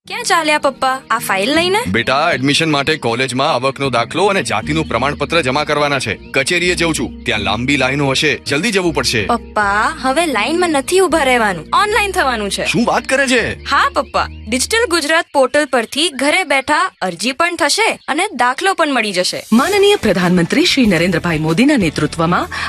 ક્યાં ચાલ્યા પપ્પા? આ ફાઇલ લઈને? બેટા, એડમિશન માટે કોલેજમાં આવકનો દાખલો અને જાતિનું પ્રમાણપત્ર જમા કરવાના છે. કચેરીએ જઉં છું, ત્યાં લાંબી લાઈનો હશે, જલ્દી જવું પડશે. પપ્પા, હવે લાઈનમાં નથી ઉભા રહેવાનું, ઓનલાઈન થવાનું છે. શું વાત કરે છે? હા પપ્પા, ડિજિટલ ગુજરાત પોર્ટલ પરથી ઘરે બેઠા અરજી પણ થશે અને દાખલો પણ મળી જશે. માનનીય પ્રધાનમંત્રી શ્રી નરેન્દ્રભાઈ મોદીના નેતૃત્વમાં